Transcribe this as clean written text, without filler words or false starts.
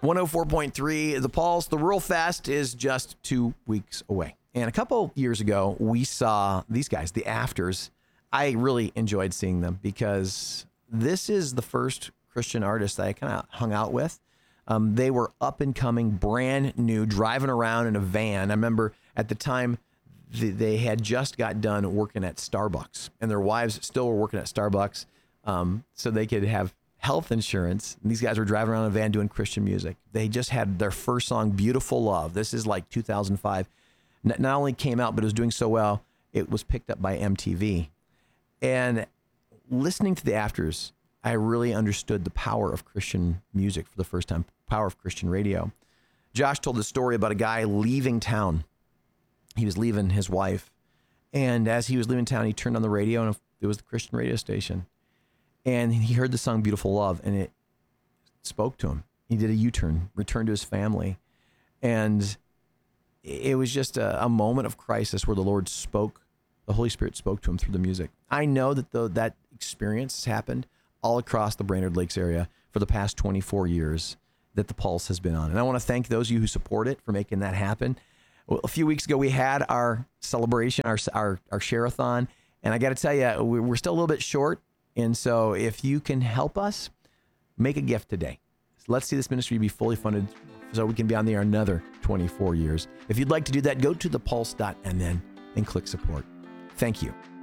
104.3 The Pulse. The Rural Fest is just 2 weeks away. And a couple years ago, we saw these guys, the Afters. I really enjoyed seeing them because this is the first Christian artist that I kind of hung out with. They were up and coming, brand new, driving around in a van. I remember at the time they had just got done working at Starbucks, and their wives still were working at Starbucks, so they could have health insurance. And these guys were driving around in a van doing Christian music. They just had their first song, Beautiful Love. This is like 2005. Not only came out, but it was doing so well, it was picked up by MTV. And listening to the Afters, I really understood the power of Christian music for the first time, power of Christian radio. Josh told the story about a guy leaving town. He was leaving his wife. And as he was leaving town, he turned on the radio, and it was the Christian radio station. And he heard the song Beautiful Love, and it spoke to him. He did a U-turn, returned to his family. And it was just a moment of crisis where the Lord spoke. The Holy Spirit spoke to him through the music. I know that that experience has happened all across the Brainerd Lakes area for the past 24 years that the Pulse has been on. And I want to thank those of you who support it for making that happen. Well, a few weeks ago, we had our celebration, our share-a-thon. And I got to tell you, we're still a little bit short. And so if you can help us, make a gift today. Let's see this ministry be fully funded so we can be on the air another 24 years. If you'd like to do that, go to thepulse.mn and click support. Thank you.